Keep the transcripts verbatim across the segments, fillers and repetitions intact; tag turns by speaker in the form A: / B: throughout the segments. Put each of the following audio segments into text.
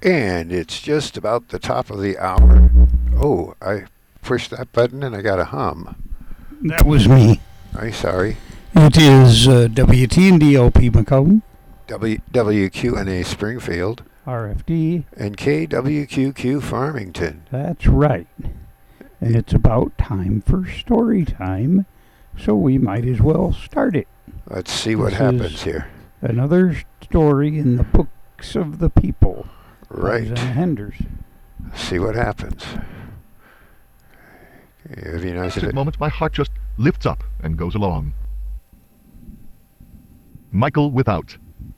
A: And it's just about the top of the hour. Oh, I pushed that button and I got a hum.
B: That was me.
A: I'm sorry.
B: It is uh, W T N D L P Macomb,
A: W- WQNA Springfield,
B: R F D.
A: and K W Q Q Farmington.
B: That's right. And it's about time for story time, so we might as well start it.
A: Let's see what
B: This
A: happens
B: is
A: here.
B: Another story in the books of the people.
A: Right.
B: Alexander Henders.
A: See what happens. Have you noticed
C: At
A: it?
C: moments, my heart just lifts up and goes along. Michael Without.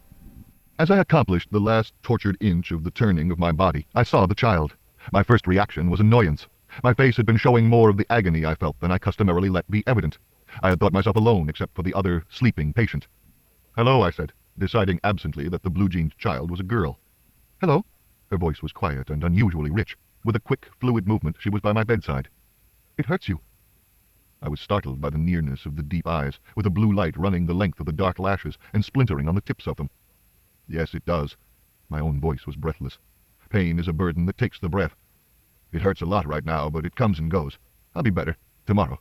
C: As I accomplished the last tortured inch of the turning of my body, I saw the child. My first reaction was annoyance. My face had been showing more of the agony I felt than I customarily let be evident. I had thought myself alone except for the other sleeping patient. "Hello," I said, deciding absently that the blue-jeaned child was a girl. "Hello." Her voice was quiet and unusually rich. With a quick, fluid movement, she was by my bedside. "It hurts you." I was startled by the nearness of the deep eyes, with a blue light running the length of the dark lashes and splintering on the tips of them. "Yes, it does." My own voice was breathless. Pain is a burden that takes the breath. "It hurts a lot right now, but it comes and goes. I'll be better tomorrow."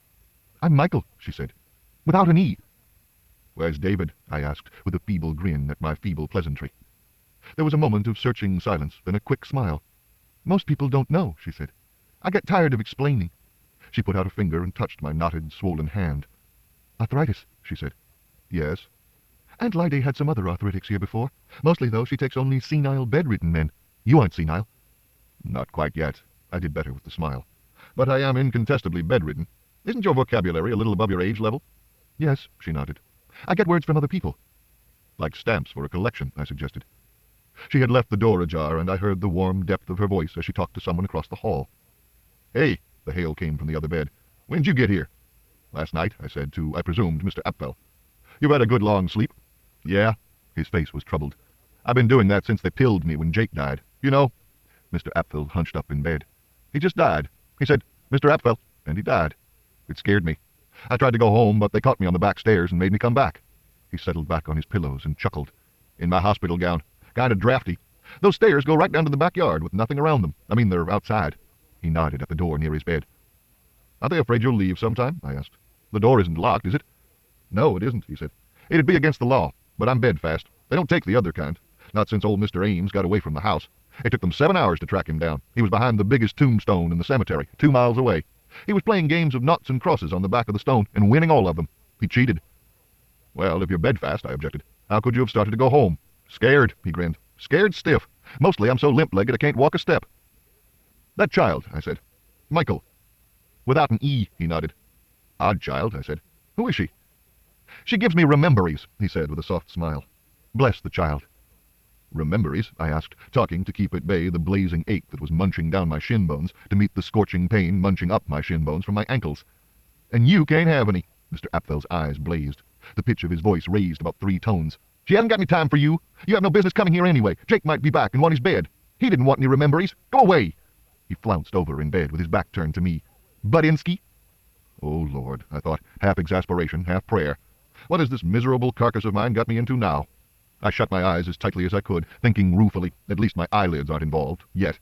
C: "I'm Michael," she said, "without an E." "Where's David?" I asked, with a feeble grin at my feeble pleasantry. There was a moment of searching silence, then a quick smile. "Most people don't know," she said. "I get tired of explaining." She put out a finger and touched my knotted, swollen hand. "Arthritis," she said. "Yes." "Aunt Lyde had some other arthritics here before. Mostly, though, she takes only senile, bedridden men. You aren't senile." "Not quite yet." I did better with the smile. "But I am incontestably bedridden. Isn't your vocabulary a little above your age level?" "Yes," she nodded. "I get words from other people." "Like stamps for a collection," I suggested. She had left the door ajar, and I heard the warm depth of her voice as she talked to someone across the hall. "Hey," the hail came from the other bed. "When'd you get here?" "Last night," I said to, I presumed, Mister Apfel. "You've had a good long sleep?" "Yeah." His face was troubled. "I've been doing that since they pilled me when Jake died. You know?" Mister Apfel hunched up in bed. "He just died. He said, 'Mister Apfel,' and he died. It scared me. I tried to go home, but they caught me on the back stairs and made me come back." He settled back on his pillows and chuckled. "In my hospital gown. Kind of drafty. Those stairs go right down to the backyard with nothing around them. I mean, they're outside." He nodded at the door near his bed. "Aren't they afraid you'll leave sometime?" I asked. "The door isn't locked, is it?" "No, it isn't," he said. "It'd be against the law, but I'm bedfast. They don't take the other kind. Not since old Mister Ames got away from the house. It took them seven hours to track him down. He was behind the biggest tombstone in the cemetery, two miles away. He was playing games of noughts and crosses on the back of the stone and winning all of them. He cheated." "Well, if you're bedfast," I objected, "how could you have started to go home?" "Scared," he grinned. "Scared stiff. Mostly I'm so limp-legged I can't walk a step." "That child," I said. "Michael." "Without an E," he nodded. "Odd child," I said. "Who is she?" "She gives me rememberies," he said with a soft smile. "Bless the child." "Rememberies?" I asked, talking to keep at bay the blazing ache that was munching down my shin bones to meet the scorching pain munching up my shin bones from my ankles. "And you can't have any." Mister Apfel's eyes blazed. The pitch of his voice raised about three tones. "She hasn't got any time for you. You have no business coming here anyway. Jake might be back and want his bed. He didn't want any rememberies. Go away." He flounced over in bed with his back turned to me. "Budinsky." Oh, Lord, I thought, half exasperation, half prayer. What has this miserable carcass of mine got me into now? I shut my eyes as tightly as I could, thinking ruefully, at least my eyelids aren't involved, yet.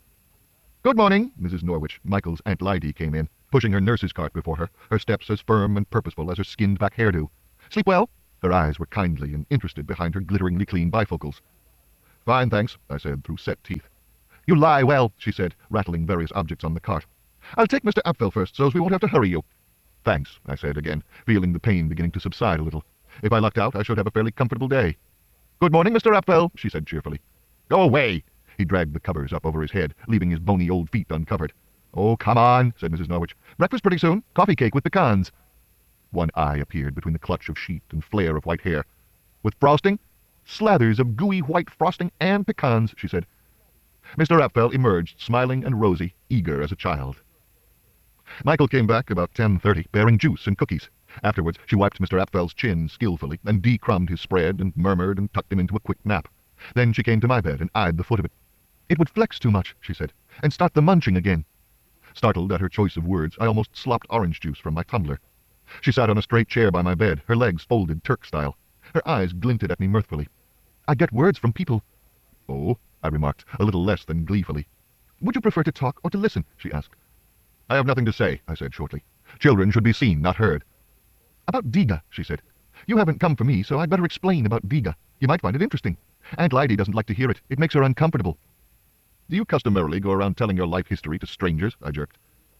C: "Good morning," Missus Norwich, Michael's Aunt Lyde, came in, pushing her nurse's cart before her, her steps as firm and purposeful as her skinned-back hairdo. "Sleep well?" Her eyes were kindly and interested behind her glitteringly clean bifocals. "Fine, thanks," I said through set teeth. "You lie well," she said, rattling various objects on the cart. "I'll take Mister Apfel first, so as we won't have to hurry you." "Thanks," I said again, feeling the pain beginning to subside a little. If I lucked out, I should have a fairly comfortable day. "Good morning, Mister Apfel," she said cheerfully. "Go away." He dragged the covers up over his head, leaving his bony old feet uncovered. "Oh, come on," said Missus Norwich. "Breakfast pretty soon. Coffee cake with pecans." One eye appeared between the clutch of sheet and flare of white hair. "With frosting?" "Slathers of gooey white frosting and pecans," she said. Mister Apfel emerged, smiling and rosy, eager as a child. Michael came back about ten thirty, bearing juice and cookies. Afterwards, she wiped Mister Apfel's chin skillfully and decrumbed his spread and murmured and tucked him into a quick nap. Then she came to my bed and eyed the foot of it. "It would flex too much," she said, "and start the munching again." Startled at her choice of words, I almost slopped orange juice from my tumbler. She sat on a straight chair by my bed, her legs folded Turk style. Her eyes glinted at me mirthfully. "I get words from people." "Oh?" I remarked, a little less than gleefully. Would you prefer to talk or to listen? She asked. I have nothing to say, I said shortly. Children should be seen, not heard. About Diga, she said. You haven't come for me, so I'd better explain about Diga. You might find it interesting. Aunt Lydy doesn't like to hear it. It makes her uncomfortable. Do you customarily go around telling your life history to strangers? I jerked.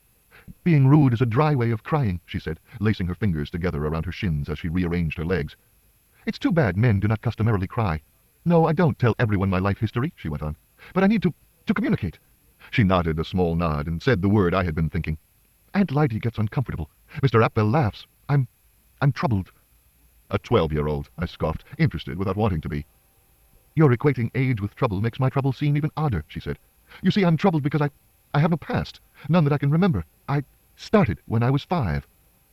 C: Being rude is a dry way of crying, she said, lacing her fingers together around her shins as she rearranged her legs. It's too bad men do not customarily cry. No, I don't tell everyone my life history, she went on. But I need to, to communicate. She nodded a small nod and said the word I had been thinking. Aunt Lydy gets uncomfortable. Mister Apfel laughs. I'm, I'm troubled. A twelve-year-old, I scoffed, interested without wanting to be. Your equating age with trouble makes my trouble seem even odder, she said. You see, I'm troubled because I, I have no past, none that I can remember. I started when I was five.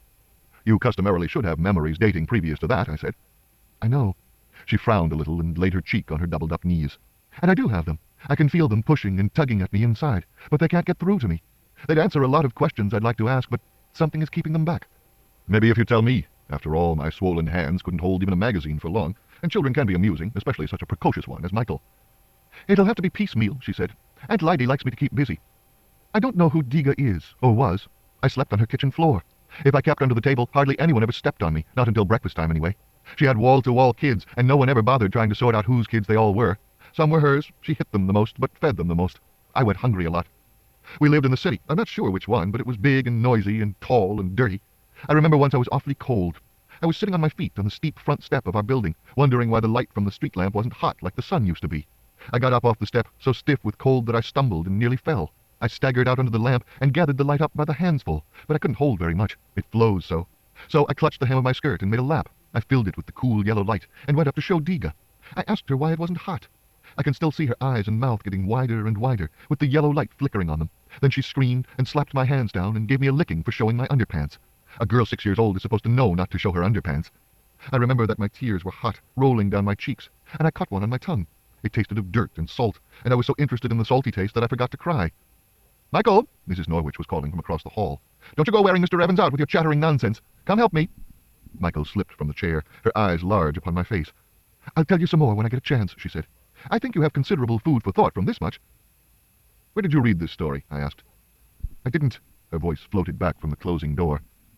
C: You customarily should have memories dating previous to that, I said. I know. She frowned a little and laid her cheek on her doubled-up knees. And I do have them. I can feel them pushing and tugging at me inside, but they can't get through to me. They'd answer a lot of questions I'd like to ask, but something is keeping them back. Maybe if you tell me. After all, my swollen hands couldn't hold even a magazine for long, and children can be amusing, especially such a precocious one as Michael. It'll have to be piecemeal, she said. Aunt Lydy likes me to keep busy. I don't know who Diga is, or was. I slept on her kitchen floor. If I kept under the table, hardly anyone ever stepped on me, not until breakfast time anyway. She had wall-to-wall kids, and no one ever bothered trying to sort out whose kids they all were. Some were hers. She hit them the most, but fed them the most. I went hungry a lot. We lived in the city. I'm not sure which one, but it was big and noisy and tall and dirty. I remember once I was awfully cold. I was sitting on my feet on the steep front step of our building, wondering why the light from the street lamp wasn't hot like the sun used to be. I got up off the step, so stiff with cold that I stumbled and nearly fell. I staggered out under the lamp and gathered the light up by the handsful, but I couldn't hold very much. It flows so. So I clutched the hem of my skirt and made a lap. I filled it with the cool yellow light and went up to show Diga. I asked her why it wasn't hot. I can still see her eyes and mouth getting wider and wider, with the yellow light flickering on them. Then she screamed and slapped my hands down and gave me a licking for showing my underpants. A girl six years old is supposed to know not to show her underpants. I remember that my tears were hot, rolling down my cheeks, and I caught one on my tongue. It tasted of dirt and salt, and I was so interested in the salty taste that I forgot to cry. Michael, Missus Norwich was calling from across the hall. Don't you go wearing Mister Evans out with your chattering nonsense. Come help me. Michael slipped from the chair, her eyes large upon my face. I'll tell you some more when I get a chance, she said. I think you have considerable food for thought from this much. Where did you read this story? I asked. I didn't. Her voice floated back from the closing door.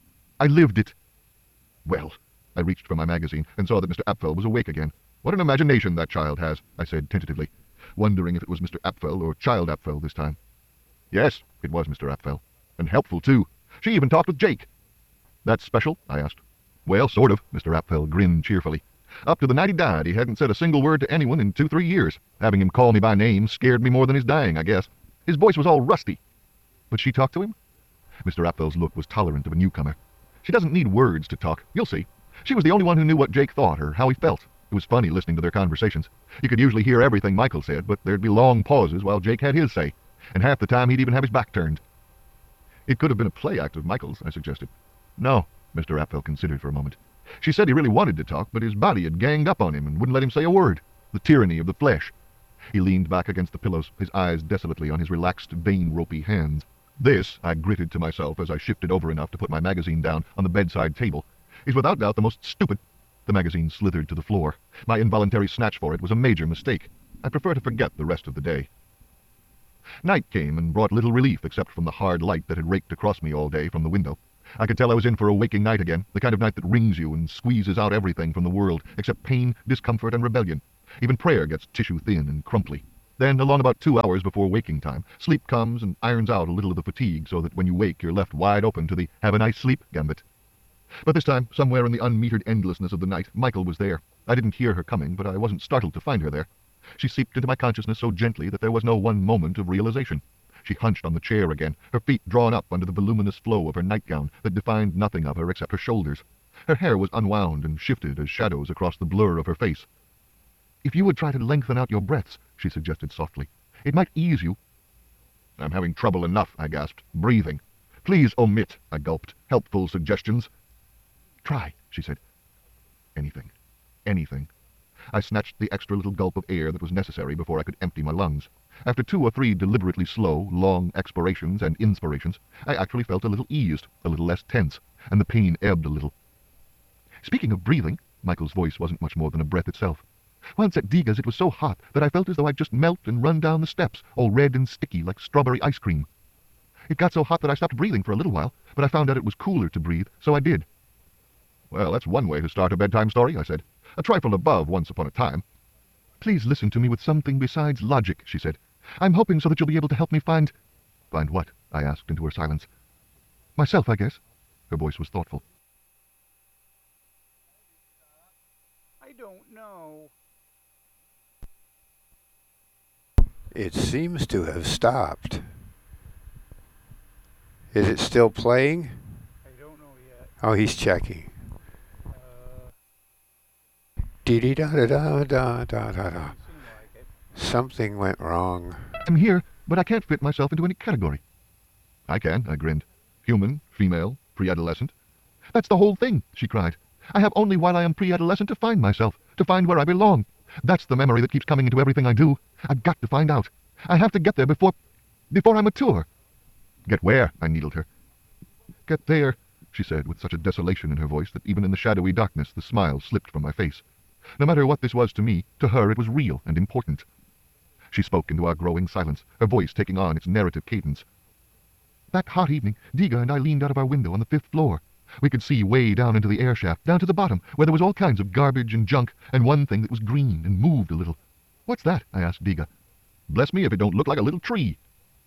C: I lived it. Well, I reached for my magazine and saw that Mister Apfel was awake again. What an imagination that child has, I said tentatively, wondering if it was Mister Apfel or Child Apfel this time. Yes, it was Mister Apfel, and helpful too. She even talked with Jake. That's special? I asked. Well, sort of, Mister Apfel grinned cheerfully. Up to the night he died, he hadn't said a single word to anyone in two, three years. Having him call me by name scared me more than his dying, I guess. His voice was all rusty. But she talked to him? Mister Apfel's look was tolerant of a newcomer. She doesn't need words to talk. You'll see. She was the only one who knew what Jake thought or how he felt. It was funny listening to their conversations. You could usually hear everything Michael said, but there'd be long pauses while Jake had his say, and half the time he'd even have his back turned. It could have been a play act of Michael's, I suggested. No, Mister Apfel considered for a moment. She said he really wanted to talk, but his body had ganged up on him and wouldn't let him say a word. The tyranny of the flesh. He leaned back against the pillows, his eyes desolately on his relaxed, vein-ropey hands. This, I gritted to myself as I shifted over enough to put my magazine down on the bedside table, is without doubt the most stupid. The magazine slithered to the floor. My involuntary snatch for it was a major mistake. I prefer to forget the rest of the day. Night came and brought little relief except from the hard light that had raked across me all day from the window. I could tell I was in for a waking night again, the kind of night that wrings you and squeezes out everything from the world except pain, discomfort, and rebellion. Even prayer gets tissue-thin and crumply. Then, along about two hours before waking time, sleep comes and irons out a little of the fatigue so that when you wake you're left wide open to the have a nice sleep gambit. But this time, somewhere in the unmetered endlessness of the night, Michael was there. I didn't hear her coming, but I wasn't startled to find her there. She seeped into my consciousness so gently that there was no one moment of realization. She hunched on the chair again, her feet drawn up under the voluminous flow of her nightgown that defined nothing of her except her shoulders. Her hair was unwound and shifted as shadows across the blur of her face. If you would try to lengthen out your breaths, she suggested softly, it might ease you. I'm having trouble enough, I gasped, breathing. Please omit, I gulped, helpful suggestions. Try, she said. Anything. Anything. I snatched the extra little gulp of air that was necessary before I could empty my lungs. After two or three deliberately slow, long expirations and inspirations, I actually felt a little eased, a little less tense, and the pain ebbed a little. Speaking of breathing, Michael's voice wasn't much more than a breath itself. Once at Diga's it was so hot that I felt as though I'd just melt and run down the steps, all red and sticky like strawberry ice cream. It got so hot that I stopped breathing for a little while, but I found out it was cooler to breathe, so I did. Well, that's one way to start a bedtime story, I said. A trifle above Once Upon a Time. Please listen to me with something besides logic, she said. I'm hoping so that you'll be able to help me find... Find what? I asked into her silence. Myself, I guess. Her voice was thoughtful.
B: I don't know.
A: It seems to have stopped. Is it still playing?
B: I don't know yet.
A: Oh, he's checking.
B: Uh,
A: Dee dee da da da da da da da.
B: doesn't seem like it.
A: Something went wrong.
C: I'm here, but I can't fit myself into any category. I can, I grinned. Human, female, pre-adolescent. That's the whole thing, she cried. I have only while I am pre-adolescent to find myself, to find where I belong. That's the memory that keeps coming into everything I do. I've got to find out. I have to get there before... before I mature. Get where? I needled her. Get there, she said, with such a desolation in her voice that even in the shadowy darkness the smile slipped from my face. No matter what this was to me, to her it was real and important. She spoke into our growing silence, her voice taking on its narrative cadence. That hot evening, Diga and I leaned out of our window on the fifth floor. We could see way down into the air shaft, down to the bottom, where there was all kinds of garbage and junk, and one thing that was green and moved a little. What's that? I asked Diga. Bless me if it don't look like a little tree.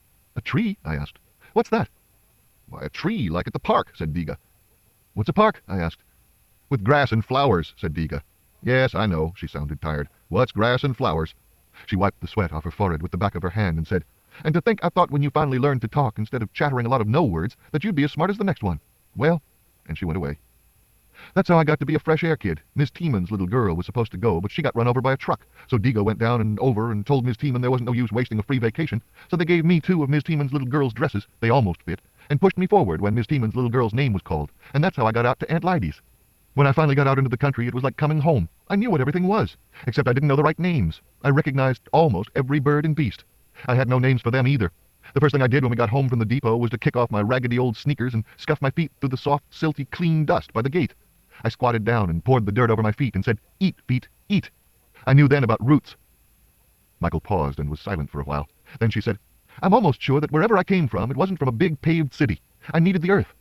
C: A tree? I asked. What's that? Why, a tree, like at the park, said Diga. What's a park? I asked. With grass and flowers, said Diga. Yes, I know, she sounded tired. What's grass and flowers? She wiped the sweat off her forehead with the back of her hand and said, And to think I thought when you finally learned to talk instead of chattering a lot of no-words that you'd be as smart as the next one. Well, and she went away. That's how I got to be a fresh air kid. Miss Teeman's little girl was supposed to go, but she got run over by a truck. So Diga went down and over and told Miss Teeman there wasn't no use wasting a free vacation. So they gave me two of Miss Teeman's little girl's dresses, they almost fit, and pushed me forward when Miss Teeman's little girl's name was called. And that's how I got out to Aunt Lydy's. When I finally got out into the country, it was like coming home. I knew what everything was, except I didn't know the right names. I recognized almost every bird and beast. I had no names for them either. The first thing I did when we got home from the depot was to kick off my raggedy old sneakers and scuff my feet through the soft, silty, clean dust by the gate. I squatted down and poured the dirt over my feet and said, Eat, feet, eat. I knew then about roots. Michael paused and was silent for a while. Then she said, I'm almost sure that wherever I came from, it wasn't from a big paved city. I needed the earth.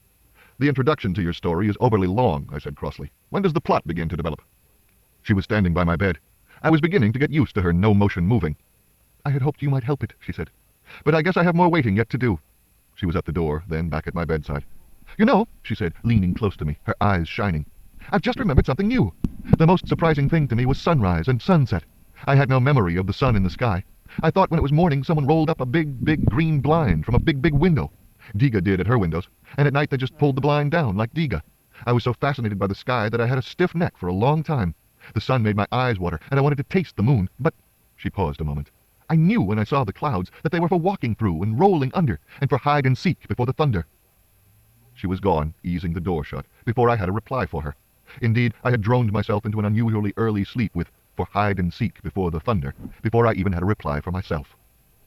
C: The introduction to your story is overly long, I said crossly. When does the plot begin to develop? She was standing by my bed. I was beginning to get used to her no-motion moving. I had hoped you might help it, she said. But I guess I have more waiting yet to do. She was at the door, then back at my bedside. You know, she said, leaning close to me, her eyes shining. I've just remembered something new. The most surprising thing to me was sunrise and sunset. I had no memory of the sun in the sky. I thought when it was morning someone rolled up a big, big green blind from a big, big window. Diga did at her windows, and at night they just pulled the blind down like Diga. I was so fascinated by the sky that I had a stiff neck for a long time. The sun made my eyes water, and I wanted to taste the moon, but... She paused a moment. I knew when I saw the clouds that they were for walking through and rolling under, and for hide and seek before the thunder. She was gone, easing the door shut, before I had a reply for her. Indeed, I had droned myself into an unusually early sleep with for hide and seek before the thunder, before I even had a reply for myself.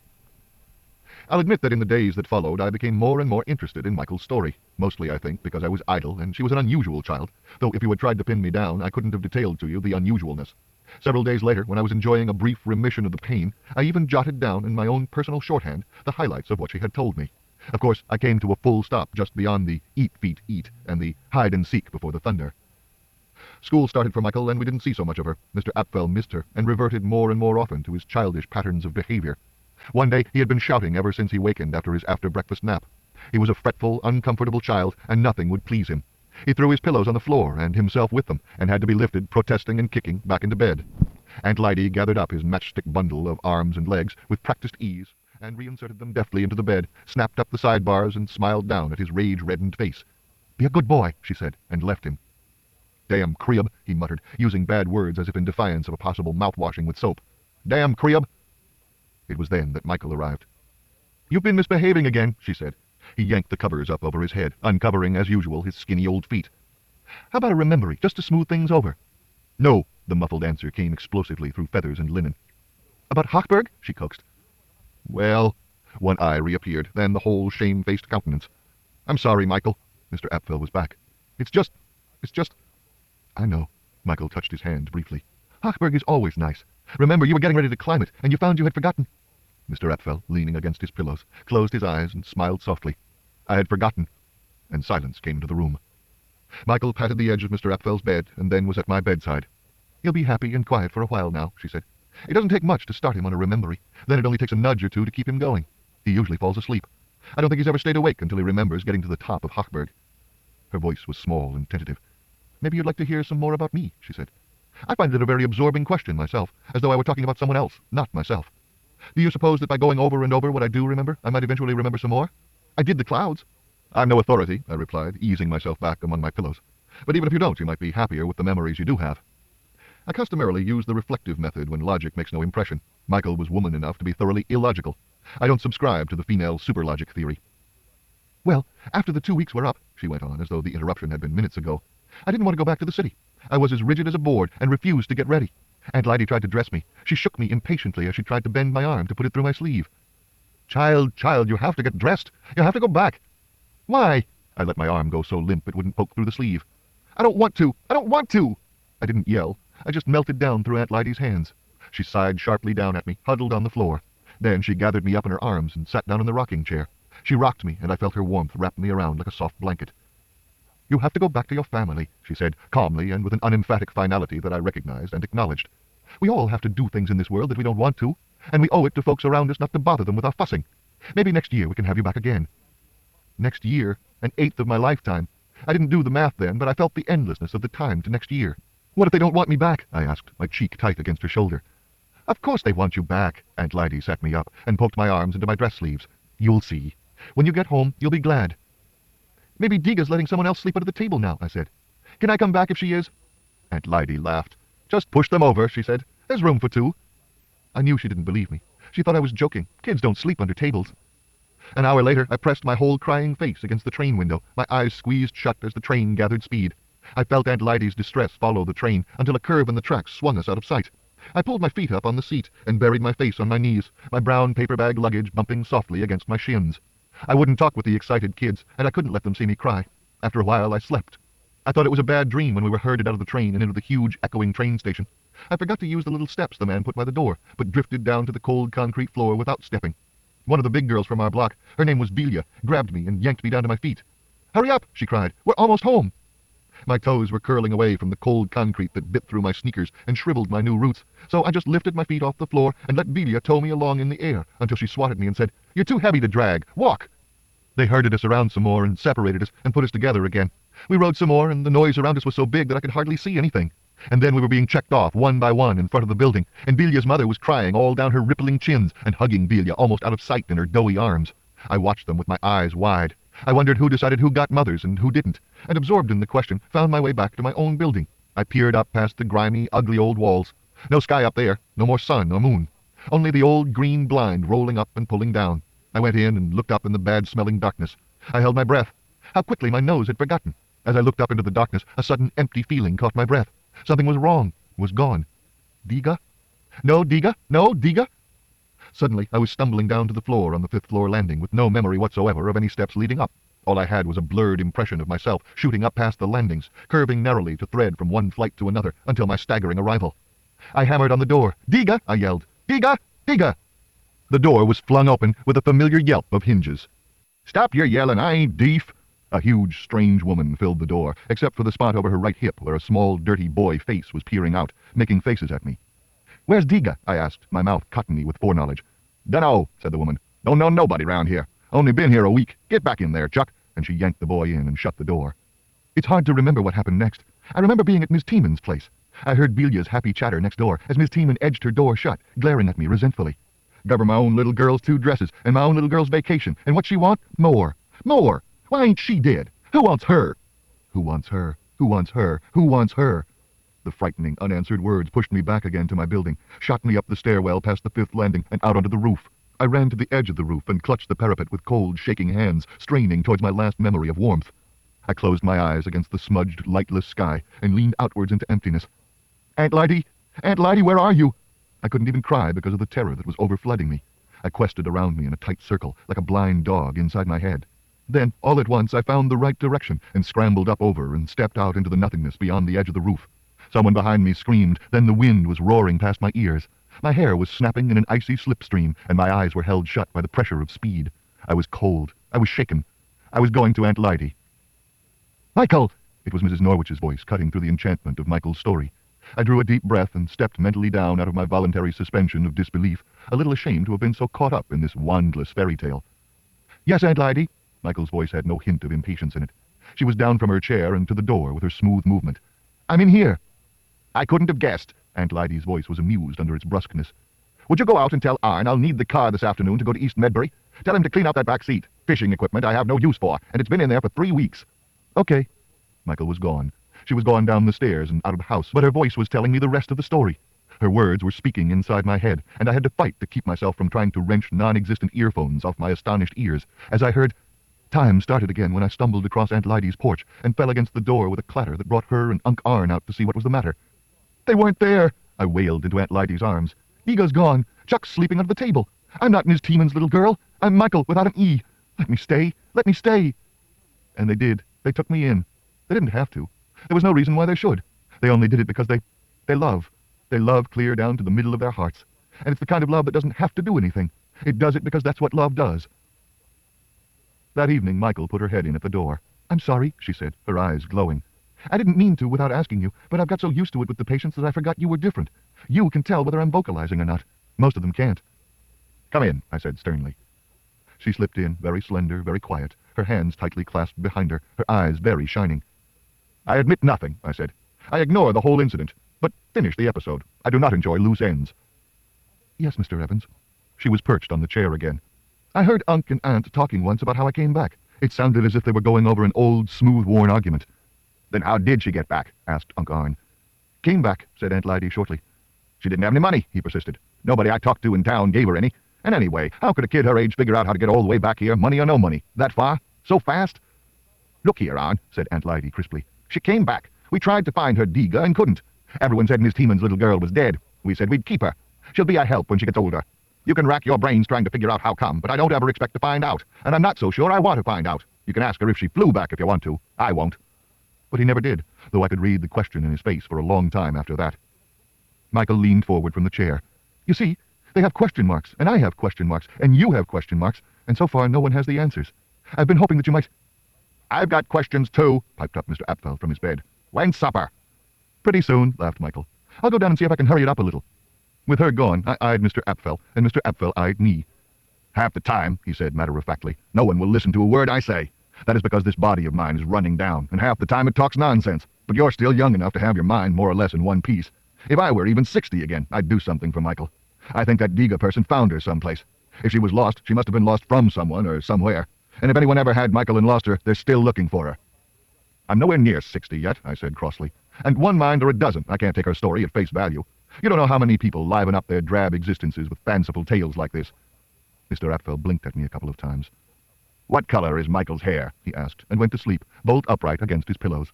C: I'll admit that in the days that followed, I became more and more interested in Michael's story, mostly, I think, because I was idle, and she was an unusual child, though if you had tried to pin me down, I couldn't have detailed to you the unusualness. Several days later, when I was enjoying a brief remission of the pain, I even jotted down in my own personal shorthand the highlights of what she had told me. Of course, I came to a full stop just beyond the eat, feet, eat, and the hide and seek before the thunder. School started for Michael, and we didn't see so much of her. Mister Apfel missed her, and reverted more and more often to his childish patterns of behavior. One day he had been shouting ever since he wakened after his after-breakfast nap. He was a fretful, uncomfortable child, and nothing would please him. He threw his pillows on the floor, and himself with them, and had to be lifted, protesting and kicking, back into bed. Aunt Lydy gathered up his matchstick bundle of arms and legs with practiced ease, and reinserted them deftly into the bed, snapped up the sidebars, and smiled down at his rage-reddened face. Be a good boy, she said, and left him. Damn crib, he muttered, using bad words as if in defiance of a possible mouth-washing with soap. Damn crib. It was then that Michael arrived. You've been misbehaving again, she said. He yanked the covers up over his head, uncovering, as usual, his skinny old feet. How about a remembery, just to smooth things over? No, the muffled answer came explosively through feathers and linen. About Hochberg? She coaxed. Well, one eye reappeared, then the whole shame-faced countenance. I'm sorry, Michael. Mister Apfel was back. It's just... it's just... I know. Michael touched his hand briefly. Hochberg is always nice. Remember, you were getting ready to climb it, and you found you had forgotten. Mister Apfel, leaning against his pillows, closed his eyes and smiled softly. I had forgotten, and silence came into the room. Michael patted the edge of Mister Apfel's bed, and then was at my bedside. He'll be happy and quiet for a while now, she said. It doesn't take much to start him on a rememory. Then it only takes a nudge or two to keep him going. He usually falls asleep. I don't think he's ever stayed awake until he remembers getting to the top of Hochberg. Her voice was small and tentative. Maybe you'd like to hear some more about me, she said. I find it a very absorbing question myself, as though I were talking about someone else, not myself. Do you suppose that by going over and over what I do remember, I might eventually remember some more? I did the clouds. I'm no authority, I replied, easing myself back among my pillows. But even if you don't, you might be happier with the memories you do have. I customarily use the reflective method when logic makes no impression. Michael was woman enough to be thoroughly illogical. I don't subscribe to the female superlogic theory. Well, after the two weeks were up, she went on, as though the interruption had been minutes ago, I didn't want to go back to the city. I was as rigid as a board and refused to get ready. Aunt Lydy tried to dress me. She shook me impatiently as she tried to bend my arm to put it through my sleeve. Child, child, you have to get dressed. You have to go back. Why? I let my arm go so limp it wouldn't poke through the sleeve. I don't want to. I don't want to. I didn't yell. I just melted down through Aunt Lydy's hands. She sighed sharply down at me, huddled on the floor. Then she gathered me up in her arms and sat down in the rocking chair. She rocked me, and I felt her warmth wrap me around like a soft blanket. You have to go back to your family, she said, calmly and with an unemphatic finality that I recognized and acknowledged. We all have to do things in this world that we don't want to, and we owe it to folks around us not to bother them with our fussing. Maybe next year we can have you back again. Next year? An eighth of my lifetime. I didn't do the math then, but I felt the endlessness of the time to next year. What if they don't want me back? I asked, my cheek tight against her shoulder. Of course they want you back. Aunt Lydy sat me up and poked my arms into my dress sleeves. You'll see. When you get home, you'll be glad. Maybe Deega's letting someone else sleep under the table now, I said. Can I come back if she is? Aunt Lydy laughed. Just push them over, she said. There's room for two. I knew she didn't believe me. She thought I was joking. Kids don't sleep under tables. An hour later, I pressed my whole crying face against the train window, my eyes squeezed shut as the train gathered speed. I felt Aunt Lydy's distress follow the train until a curve in the tracks swung us out of sight. I pulled my feet up on the seat and buried my face on my knees, my brown paper bag luggage bumping softly against my shins. I wouldn't talk with the excited kids, and I couldn't let them see me cry. After a while, I slept. I thought it was a bad dream when we were herded out of the train and into the huge, echoing train station. I forgot to use the little steps the man put by the door, but drifted down to the cold concrete floor without stepping. One of the big girls from our block, her name was Belia, grabbed me and yanked me down to my feet. Hurry up, she cried. We're almost home. My toes were curling away from the cold concrete that bit through my sneakers and shriveled my new roots, so I just lifted my feet off the floor and let Belia tow me along in the air until she swatted me and said, You're too heavy to drag. Walk! They herded us around some more and separated us and put us together again. We rode some more, and the noise around us was so big that I could hardly see anything. And then we were being checked off one by one in front of the building, and Belia's mother was crying all down her rippling chins and hugging Belia almost out of sight in her doughy arms. I watched them with my eyes wide. I wondered who decided who got mothers and who didn't, and absorbed in the question, found my way back to my own building. I peered up past the grimy, ugly old walls. No sky up there, no more sun or moon. Only the old green blind rolling up and pulling down. I went in and looked up in the bad-smelling darkness. I held my breath. How quickly my nose had forgotten. As I looked up into the darkness, a sudden empty feeling caught my breath. Something was wrong, was gone. Deega? No, Deega? No, Deega? Suddenly, I was stumbling down to the floor on the fifth-floor landing with no memory whatsoever of any steps leading up. All I had was a blurred impression of myself shooting up past the landings, curving narrowly to thread from one flight to another until my staggering arrival. I hammered on the door. Deega! I yelled. Deega! Deega! The door was flung open with a familiar yelp of hinges. Stop your yelling, I ain't deef. A huge, strange woman filled the door, except for the spot over her right hip where a small, dirty boy face was peering out, making faces at me. Where's Deega? I asked, my mouth cottony with foreknowledge. Dunno, said the woman. Don't know nobody round here. Only been here a week. Get back in there, Chuck. And she yanked the boy in and shut the door. It's hard to remember what happened next. I remember being at Miss Teeman's place. I heard Belia's happy chatter next door as Miss Teeman edged her door shut, glaring at me resentfully. Govern my own little girl's two dresses and my own little girl's vacation, and what she want? More. More. Why ain't she dead? Who wants her? Who wants her? Who wants her? Who wants her? The frightening, unanswered words pushed me back again to my building, shot me up the stairwell past the fifth landing and out onto the roof. I ran to the edge of the roof and clutched the parapet with cold, shaking hands, straining towards my last memory of warmth. I closed my eyes against the smudged, lightless sky and leaned outwards into emptiness. Aunt Lydy! Aunt Lydy, where are you? I couldn't even cry because of the terror that was overflooding me. I quested around me in a tight circle, like a blind dog inside my head. Then, all at once, I found the right direction and scrambled up over and stepped out into the nothingness beyond the edge of the roof. Someone behind me screamed, then the wind was roaring past my ears. My hair was snapping in an icy slipstream, and my eyes were held shut by the pressure of speed. I was cold. I was shaken. I was going to Aunt Lydy. "Michael!" It was Missus Norwich's voice, cutting through the enchantment of Michael's story. I drew a deep breath and stepped mentally down out of my voluntary suspension of disbelief, a little ashamed to have been so caught up in this wandless fairy tale. "Yes, Aunt Lydy." Michael's voice had no hint of impatience in it. She was down from her chair and to the door with her smooth movement. "I'm in here." "I couldn't have guessed." Aunt Lydy's voice was amused under its brusqueness. "Would you go out and tell Arn I'll need the car this afternoon to go to East Medbury? Tell him to clean out that back seat. Fishing equipment I have no use for, and it's been in there for three weeks." "Okay." Michael was gone. She was gone down the stairs and out of the house, but her voice was telling me the rest of the story. Her words were speaking inside my head, and I had to fight to keep myself from trying to wrench non-existent earphones off my astonished ears, as I heard... Time started again when I stumbled across Aunt Lydy's porch and fell against the door with a clatter that brought her and Unc Arn out to see what was the matter. "They weren't there!" I wailed into Aunt Lydy's arms. "Ega's gone. Chuck's sleeping under the table. I'm not Miss Teeman's little girl. I'm Michael without an E. Let me stay. Let me stay." And they did. They took me in. They didn't have to. There was no reason why they should. They only did it because they... they love. They love clear down to the middle of their hearts. And it's the kind of love that doesn't have to do anything. It does it because that's what love does. That evening, Michael put her head in at the door. "I'm sorry," she said, her eyes glowing. "I didn't mean to without asking you, but I've got so used to it with the patients that I forgot you were different. You can tell whether I'm vocalizing or not. Most of them can't." "Come in," I said sternly. She slipped in, very slender, very quiet, her hands tightly clasped behind her, her eyes very shining. "I admit nothing," I said. "I ignore the whole incident, but finish the episode. I do not enjoy loose ends." "Yes, Mister Evans." She was perched on the chair again. "I heard Unc and Aunt talking once about how I came back. It sounded as if they were going over an old, smooth-worn argument." "Then how did she get back?" asked Unc Arn. "Came back," said Aunt Lydy shortly. "She didn't have any money," he persisted. "Nobody I talked to in town gave her any. And anyway, how could a kid her age figure out how to get all the way back here, money or no money? That far? So fast?" "Look here, Arn," said Aunt Lydy crisply. "She came back. We tried to find her Diga and couldn't. Everyone said Miss Teeman's little girl was dead. We said we'd keep her. She'll be a help when she gets older. You can rack your brains trying to figure out how come, but I don't ever expect to find out. And I'm not so sure I want to find out. You can ask her if she flew back if you want to. I won't." But he never did, though I could read the question in his face for a long time after that. Michael leaned forward from the chair. "You see, they have question marks, and I have question marks, and you have question marks, and so far no one has the answers. I've been hoping that you might—" "I've got questions too," piped up Mister Apfel from his bed. "When's supper?" "Pretty soon," laughed Michael. "I'll go down and see if I can hurry it up a little." With her gone, I eyed Mister Apfel, and Mister Apfel eyed me. "Half the time," he said matter-of-factly, "no one will listen to a word I say. That is because this body of mine is running down, and half the time it talks nonsense. But you're still young enough to have your mind more or less in one piece. If I were even sixty again, I'd do something for Michael. I think that Diga person found her someplace. If she was lost, she must have been lost from someone or somewhere. And if anyone ever had Michael and lost her, they're still looking for her." "I'm nowhere near sixty yet," I said crossly. "And one mind or a dozen, I can't take her story at face value. You don't know how many people liven up their drab existences with fanciful tales like this." Mister Apfel blinked at me a couple of times. "What color is Michael's hair?" he asked, and went to sleep, bolt upright against his pillows.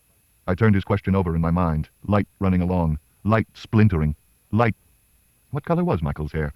C: I turned his question over in my mind, light running along, light splintering, light... What color was Michael's hair?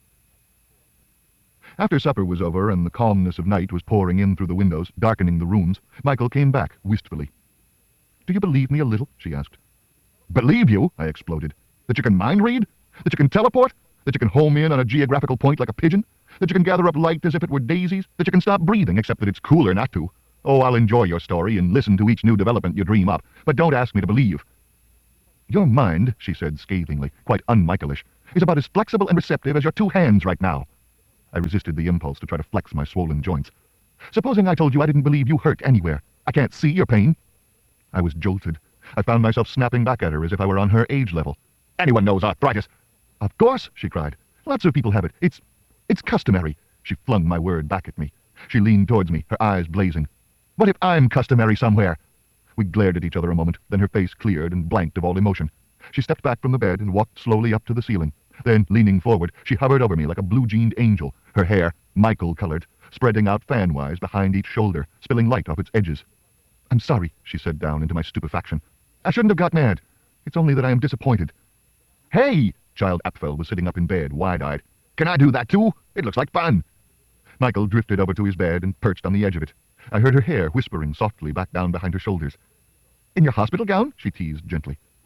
C: After supper was over and the calmness of night was pouring in through the windows, darkening the rooms, Michael came back, wistfully. "Do you believe me a little?" she asked. "Believe you?" I exploded. "That you can mind read? That you can teleport? That you can home in on a geographical point like a pigeon? That you can gather up light as if it were daisies? That you can stop breathing, except that it's cooler not to? Oh, I'll enjoy your story and listen to each new development you dream up, but don't ask me to believe." "Your mind," she said scathingly, quite un-Michaelish, "is about as flexible and receptive as your two hands right now." I resisted the impulse to try to flex my swollen joints. "Supposing I told you I didn't believe you hurt anywhere. I can't see your pain." I was jolted. I found myself snapping back at her as if I were on her age level. "Anyone knows arthritis." "Of course," she cried. "Lots of people have it. It's... it's customary." She flung my word back at me. She leaned towards me, her eyes blazing. "What if I'm customary somewhere?" We glared at each other a moment, then her face cleared and blanked of all emotion. She stepped back from the bed and walked slowly up to the ceiling. Then, leaning forward, she hovered over me like a blue-jeaned angel, her hair, Michael-colored, spreading out fan-wise behind each shoulder, spilling light off its edges. "I'm sorry," she said down into my stupefaction. "I shouldn't have got mad. It's only that I am disappointed." "Hey!" Child Apfel was sitting up in bed, wide-eyed. "Can I do that too? It looks like fun." Michael drifted over to his bed and perched on the edge of it. I heard her hair whispering softly back down behind her shoulders. "In your hospital gown?" she teased gently.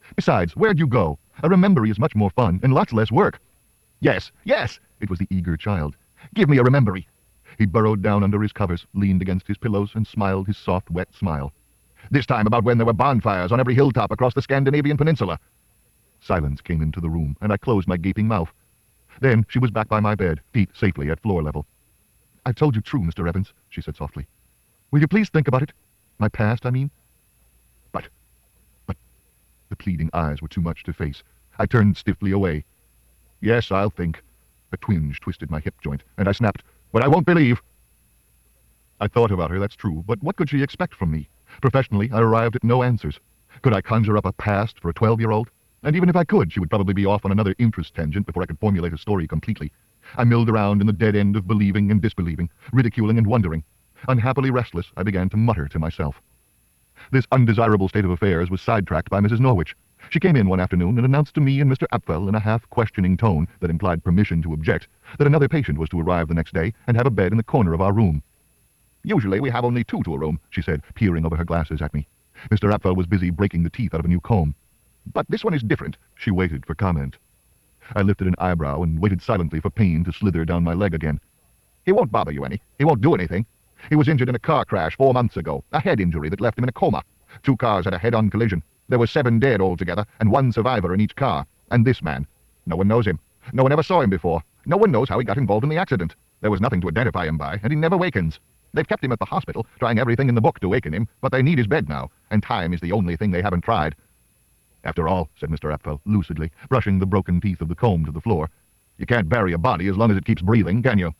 C: Besides, where'd you go? A remembery is much more fun and lots less work. Yes, yes, it was the eager child. Give me a remembery. He burrowed down under his covers, leaned against his pillows, and smiled his soft, wet smile. This time about when there were bonfires on every hilltop across the Scandinavian peninsula. Silence came into the room, and I closed my gaping mouth. Then she was back by my bed, feet safely at floor level. I've told you true, Mister Evans, she said softly. Will you please think about it? My past, I mean. But, but, the pleading eyes were too much to face. I turned stiffly away. Yes, I'll think. A twinge twisted my hip joint, and I snapped, But I won't believe. I thought about her, that's true, but what could she expect from me? Professionally, I arrived at no answers. Could I conjure up a past for a twelve-year-old? And even if I could, she would probably be off on another interest tangent before I could formulate a story completely. I milled around in the dead end of believing and disbelieving, ridiculing and wondering. Unhappily restless, I began to mutter to myself. This undesirable state of affairs was sidetracked by Missus Norwich. She came in one afternoon and announced to me and Mister Apfel in a half-questioning tone that implied permission to object that another patient was to arrive the next day and have a bed in the corner of our room. Usually we have only two to a room, she said, peering over her glasses at me. Mister Apfel was busy breaking the teeth out of a new comb. But this one is different. She waited for comment. I lifted an eyebrow and waited silently for pain to slither down my leg again. He won't bother you any. He won't do anything. He was injured in a car crash four months ago, a head injury that left him in a coma. Two cars had a head-on collision. There were seven dead altogether, and one survivor in each car. And this man. No one knows him. No one ever saw him before. No one knows how he got involved in the accident. There was nothing to identify him by, and he never wakens. They've kept him at the hospital, trying everything in the book to waken him, but they need his bed now, and time is the only thing they haven't tried. After all, said Mister Apfel, lucidly, brushing the broken teeth of the comb to the floor, you can't bury a body as long as it keeps breathing, can you?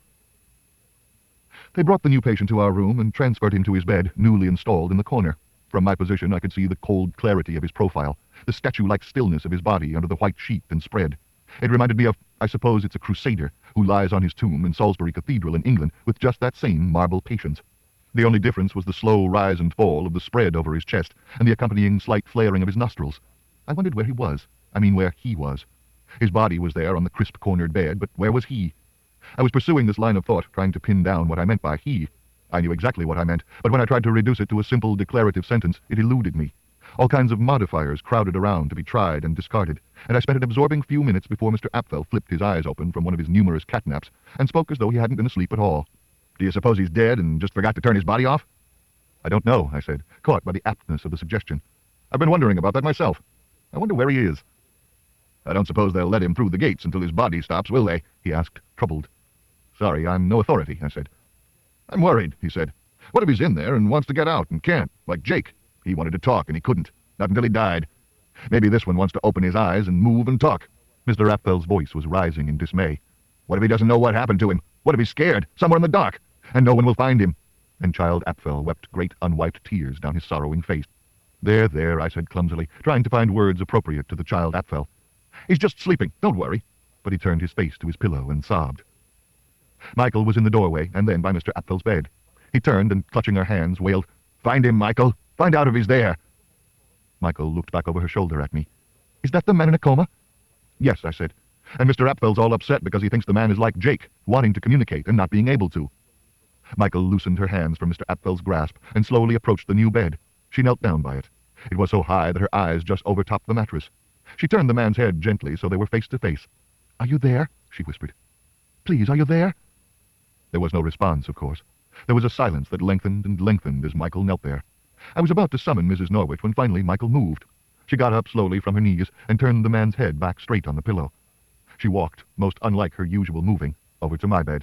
C: They brought the new patient to our room and transferred him to his bed, newly installed in the corner. From my position, I could see the cold clarity of his profile, the statue-like stillness of his body under the white sheet and spread. It reminded me of, I suppose it's a crusader, who lies on his tomb in Salisbury Cathedral in England with just that same marble patience. The only difference was the slow rise and fall of the spread over his chest and the accompanying slight flaring of his nostrils. I wondered where he was. I mean, where he was. His body was there on the crisp-cornered bed, but where was he? I was pursuing this line of thought, trying to pin down what I meant by he. I knew exactly what I meant, but when I tried to reduce it to a simple declarative sentence, it eluded me. All kinds of modifiers crowded around to be tried and discarded, and I spent an absorbing few minutes before Mister Apfel flipped his eyes open from one of his numerous catnaps and spoke as though he hadn't been asleep at all. Do you suppose he's dead and just forgot to turn his body off? I don't know, I said, caught by the aptness of the suggestion. I've been wondering about that myself. I wonder where he is. I don't suppose they'll let him through the gates until his body stops, will they? He asked, troubled. Sorry, I'm no authority, I said. I'm worried, he said. What if he's in there and wants to get out and can't, like Jake? He wanted to talk and he couldn't, not until he died. Maybe this one wants to open his eyes and move and talk. Mister Apfel's voice was rising in dismay. What if he doesn't know what happened to him? What if he's scared, somewhere in the dark, and no one will find him? And Child Apfel wept great unwiped tears down his sorrowing face. There, there, I said clumsily, trying to find words appropriate to the Child Apfel. He's just sleeping, don't worry. But he turned his face to his pillow and sobbed. Michael was in the doorway, and then by Mister Apfel's bed. He turned and, clutching her hands, wailed, Find him, Michael! Find out if he's there! Michael looked back over her shoulder at me. Is that the man in a coma? Yes, I said. And Mister Apfel's all upset because he thinks the man is like Jake, wanting to communicate and not being able to. Michael loosened her hands from Mister Apfel's grasp and slowly approached the new bed. She knelt down by it. It was so high that her eyes just overtopped the mattress. She turned the man's head gently so they were face to face. Are you there? She whispered. Please, are you there? There was no response, of course. There was a silence that lengthened and lengthened as Michael knelt there. I was about to summon Missus Norwich when finally Michael moved. She got up slowly from her knees and turned the man's head back straight on the pillow. She walked, most unlike her usual moving, over to my bed.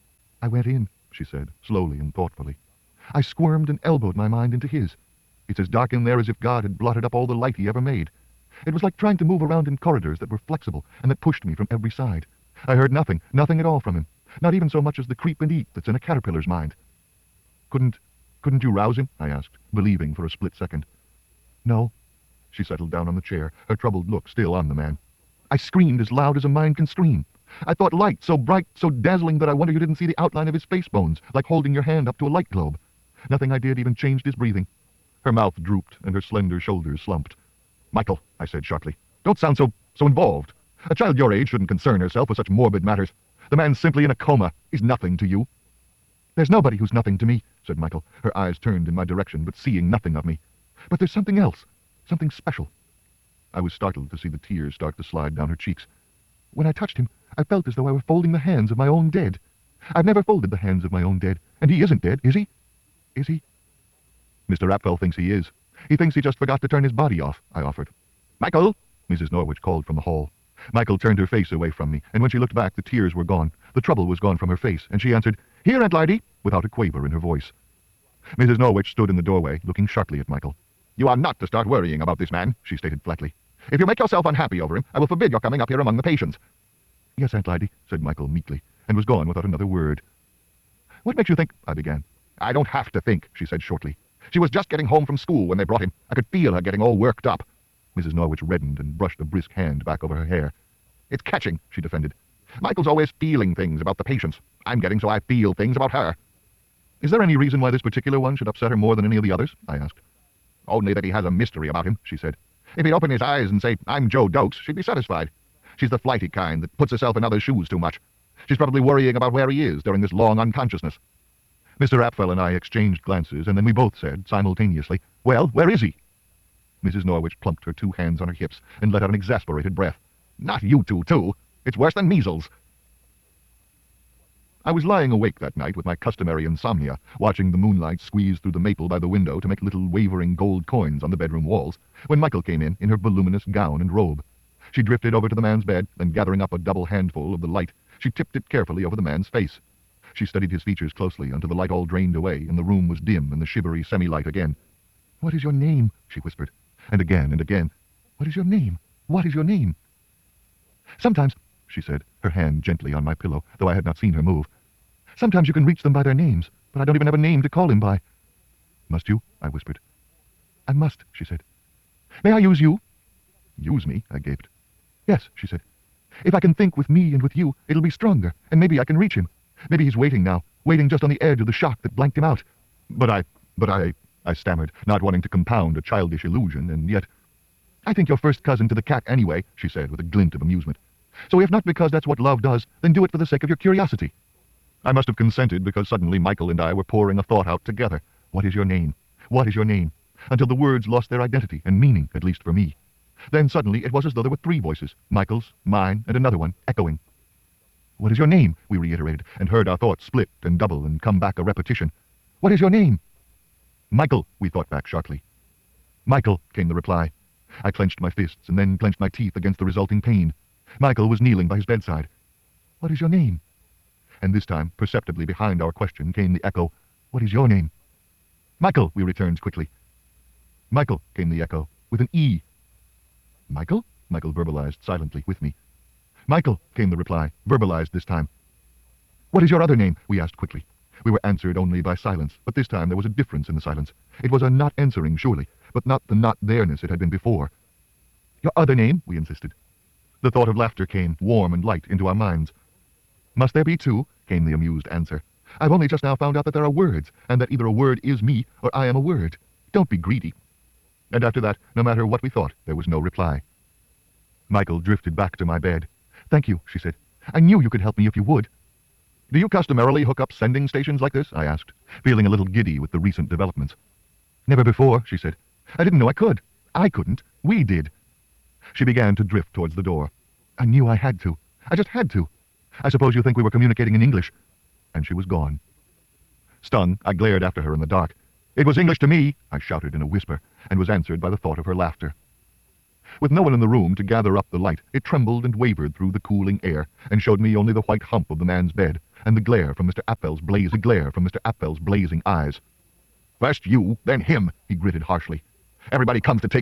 C: I went in, she said, slowly and thoughtfully. I squirmed and elbowed my mind into his. It's as dark in there as if God had blotted up all the light he ever made. It was like trying to move around in corridors that were flexible and that pushed me from every side. I heard nothing, nothing at all from him. Not even so much as the creep and eat that's in a caterpillar's mind. Couldn't, couldn't you rouse him? I asked, believing for a split second. No. She settled down on the chair, her troubled look still on the man. I screamed as loud as a mind can scream. I thought light so bright, so dazzling that I wonder you didn't see the outline of his face bones, like holding your hand up to a light globe. Nothing I did even changed his breathing. Her mouth drooped and her slender shoulders slumped. Michael, I said sharply, don't sound so, so involved. A child your age shouldn't concern herself with such morbid matters. The man's simply in a coma. He's nothing to you. There's nobody who's nothing to me, said Michael, her eyes turned in my direction, but seeing nothing of me. But there's something else, something special. I was startled to see the tears start to slide down her cheeks. When I touched him, I felt as though I were folding the hands of my own dead. I've never folded the hands of my own dead, and he isn't dead, is he? Is he? Mister Apfel thinks he is. He thinks he just forgot to turn his body off, I offered. Michael! Missus Norwich called from the hall. Michael turned her face away from me, and when she looked back, the tears were gone. The trouble was gone from her face, and she answered, Here, Aunt Lydie, without a quaver in her voice. Missus Norwich stood in the doorway, looking sharply at Michael. You are not to start worrying about this man, she stated flatly. If you make yourself unhappy over him, I will forbid your coming up here among the patients. Yes, Aunt Lydie, said Michael meekly, and was gone without another word. What makes you think, I began. I don't have to think, she said shortly. She was just getting home from school when they brought him. I could feel her getting all worked up. Missus Norwich reddened and brushed a brisk hand back over her hair. It's catching, she defended. Michael's always feeling things about the patients. I'm getting so I feel things about her. Is there any reason why this particular one should upset her more than any of the others? I asked. Only that he has a mystery about him, she said. If he'd open his eyes and say, I'm Joe Dokes, she'd be satisfied. She's the flighty kind that puts herself in others' shoes too much. She's probably worrying about where he is during this long unconsciousness. Mister Apfel and I exchanged glances, and then we both said, simultaneously, Well, where is he? Missus Norwich plumped her two hands on her hips and let out an exasperated breath. Not you two, too. It's worse than measles. I was lying awake that night with my customary insomnia, watching the moonlight squeeze through the maple by the window to make little wavering gold coins on the bedroom walls, when Michael came in in her voluminous gown and robe. She drifted over to the man's bed, and gathering up a double handful of the light, she tipped it carefully over the man's face. She studied his features closely until the light all drained away and the room was dim in the shivery semi-light again. What is your name? She whispered. And again and again. What is your name? What is your name? Sometimes, she said, her hand gently on my pillow, though I had not seen her move. Sometimes you can reach them by their names, but I don't even have a name to call him by. Must you? I whispered. I must, she said. May I use you? Use me? I gaped. Yes, she said. If I can think with me and with you, it'll be stronger, and maybe I can reach him. Maybe he's waiting now, waiting just on the edge of the shock that blanked him out. But I, but I, I stammered, not wanting to compound a childish illusion, and yet... I think you're first cousin to the cat anyway, she said with a glint of amusement. So if not because that's what love does, then do it for the sake of your curiosity. I must have consented because suddenly Michael and I were pouring a thought out together. What is your name? What is your name? Until the words lost their identity and meaning, at least for me. Then suddenly it was as though there were three voices, Michael's, mine, and another one, echoing. What is your name? We reiterated, and heard our thoughts split and double and come back a repetition. What is your name? Michael, we thought back sharply. Michael, came the reply. I clenched my fists and then clenched my teeth against the resulting pain. Michael was kneeling by his bedside. What is your name? And this time, perceptibly behind our question, came the echo, What is your name? Michael, we returned quickly. Michael, came the echo, with an E. Michael? Michael verbalized silently with me. Michael, came the reply, verbalized this time. What is your other name? We asked quickly. We were answered only by silence, but this time there was a difference in the silence. It was a not answering, surely, but not the not there-ness it had been before. Your other name? We insisted. The thought of laughter came, warm and light, into our minds. Must there be two? Came the amused answer. I've only just now found out that there are words, and that either a word is me, or I am a word. Don't be greedy. And after that, no matter what we thought, there was no reply. Michael drifted back to my bed. Thank you, she said. I knew you could help me if you would. Do you customarily hook up sending stations like this? I asked, feeling a little giddy with the recent developments. Never before, she said. I didn't know I could. I couldn't. We did. She began to drift towards the door. I knew I had to. I just had to. I suppose you think we were communicating in English. And she was gone. Stung, I glared after her in the dark. It was English to me, I shouted in a whisper, and was answered by the thought of her laughter. With no one in the room to gather up the light, it trembled and wavered through the cooling air, and showed me only the white hump of the man's bed, and the glare from Mister Apfel's blazing glare from Mister Apfel's blazing eyes. First you, then him, he gritted harshly. Everybody comes to take